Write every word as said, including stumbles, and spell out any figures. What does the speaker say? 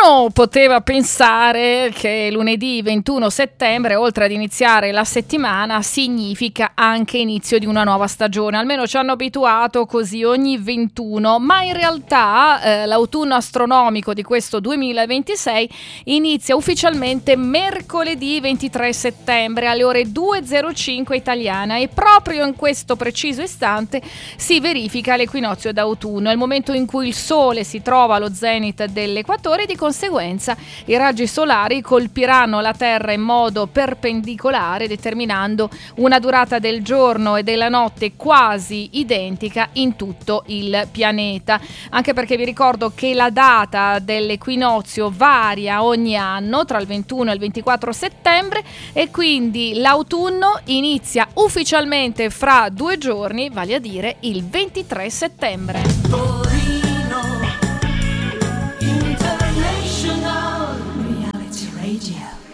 Uno poteva pensare che lunedì ventuno settembre, oltre ad iniziare la settimana, significa anche inizio di una nuova stagione, almeno ci hanno abituato così ogni ventuno, ma in realtà eh, l'autunno astronomico di questo duemilaventisei inizia ufficialmente mercoledì ventitré settembre alle ore due e zero cinque italiana, e proprio in questo preciso istante si verifica l'equinozio d'autunno, è il momento in cui il Sole si trova allo zenit dell'equatore e di conseguenza i raggi solari colpiranno la Terra in modo perpendicolare, determinando una durata del giorno e della notte quasi identica in tutto il pianeta. Anche perché vi ricordo che la data dell'equinozio varia ogni anno tra il ventuno e il ventiquattro settembre, e quindi l'autunno inizia ufficialmente fra due giorni, vale a dire il ventitré settembre. Torino International Reality Radio.